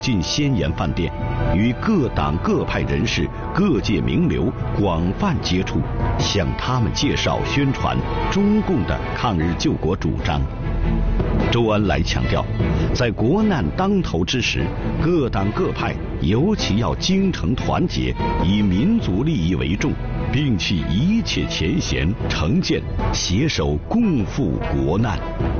进仙岩饭店，与各党各派人士、各界名流广泛接触，向他们介绍宣传中共的抗日救国主张。周恩来强调，在国难当头之时，各党各派尤其要精诚团结，以民族利益为重，并弃一切前嫌成见，携手共赴国难。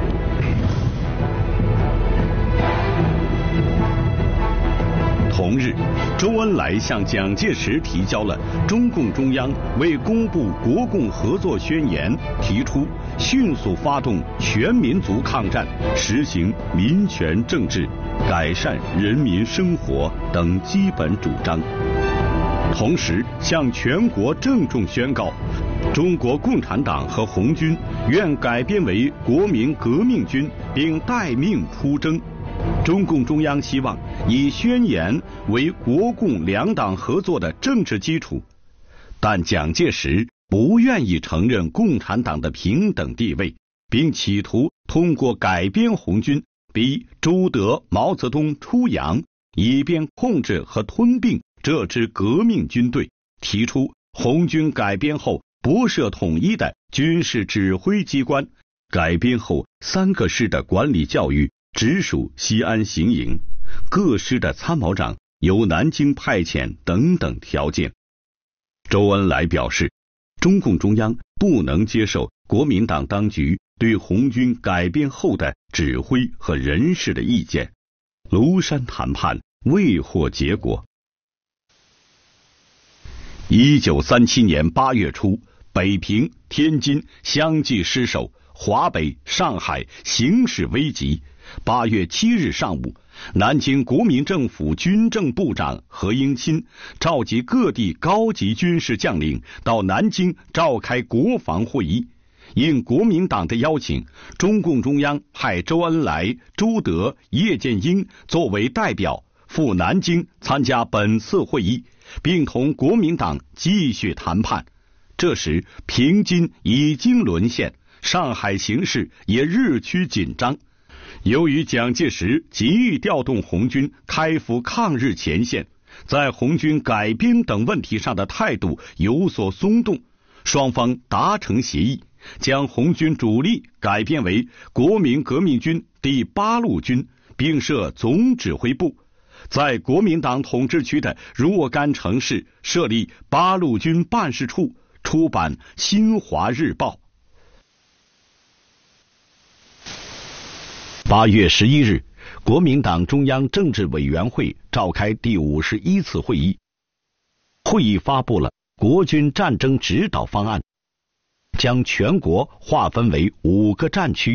同日，周恩来向蒋介石提交了中共中央为公布国共合作宣言提出迅速发动全民族抗战，实行民权政治，改善人民生活等基本主张。同时向全国郑重宣告，中国共产党和红军愿改编为国民革命军，并待命出征。中共中央希望以宣言为国共两党合作的政治基础，但蒋介石不愿意承认共产党的平等地位，并企图通过改编红军逼朱德、毛泽东出洋，以便控制和吞并这支革命军队，提出红军改编后不设统一的军事指挥机关，改编后3个师的管理教育直属西安行营，各师的参谋长由南京派遣等等条件。周恩来表示，中共中央不能接受国民党当局对红军改编后的指挥和人事的意见。庐山谈判未获结果。1937年8月初，北平、天津相继失守，华北、上海形势危急。8月7日上午，南京国民政府军政部长何应钦召集各地高级军事将领到南京召开国防会议。应国民党的邀请，中共中央派周恩来、朱德、叶剑英作为代表赴南京参加本次会议，并同国民党继续谈判。这时平津已经沦陷，上海形势也日趋紧张。由于蒋介石急于调动红军开赴抗日前线，在红军改编等问题上的态度有所松动，双方达成协议，将红军主力改编为国民革命军第8路军，并设总指挥部，在国民党统治区的若干城市设立8路军办事处，出版《新华日报》。8月11日，国民党中央政治委员会召开第51次会议，会议发布了国军战争指导方案，将全国划分为5个战区。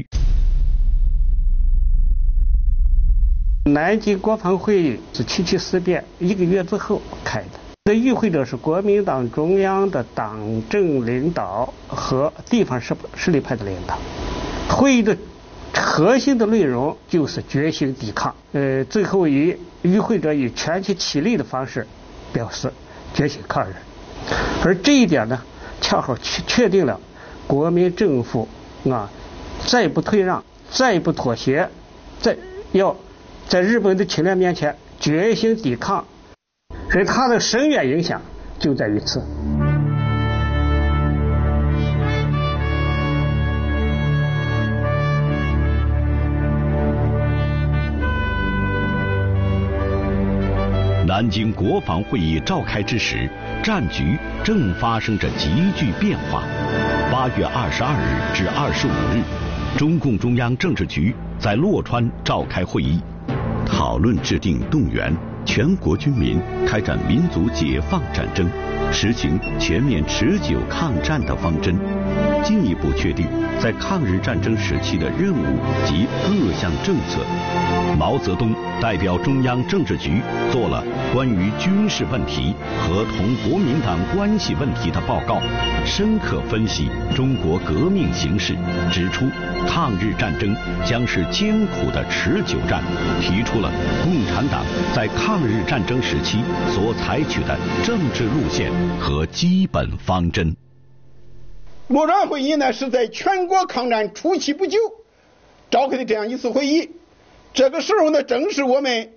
南京国防会议是七七事变1个月之后开的，这与会者是国民党中央的党政领导和地方势力派的领导。会议的核心的内容就是决心抵抗。最后与会者以全体起立的方式表示决心抗日。而这一点呢，恰好确定了国民政府再不退让，再不妥协，要在日本的侵略面前决心抵抗。而它的深远影响就在于此。 南京国防会议召开之时，战局正发生着急剧变化。8月22日至25日，中共中央政治局在洛川召开会议，讨论制定动员全国军民开展民族解放战争，实行全面持久抗战的方针，进一步确定在抗日战争时期的任务及各项政策。毛泽东代表中央政治局做了关于军事问题和同国民党关系问题的报告，深刻分析中国革命形势，指出抗日战争将是艰苦的持久战，提出了共产党在抗日战争时期所采取的政治路线和基本方针。 洛川会议呢，是在全国抗战初期不久召开的这样一次会议。这个时候呢，正是我们